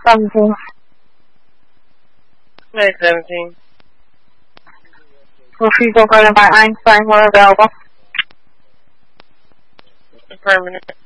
17. Night 17. Refusal voted by Einstein were available. Affirmative.